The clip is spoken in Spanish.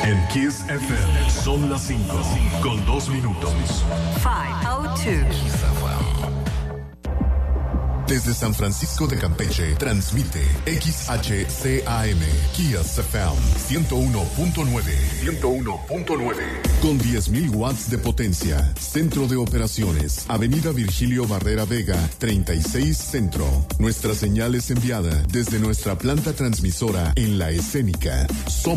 En Kiss FM son las 5 con 2 minutos. 5:02. Desde San Francisco de Campeche, transmite XHCAM, Kiss FM 101.9. 101.9. Con 10.000 watts de potencia. Centro de operaciones. Avenida Virgilio Barrera Vega, 36 Centro. Nuestra señal es enviada desde nuestra planta transmisora en La Escénica. Somos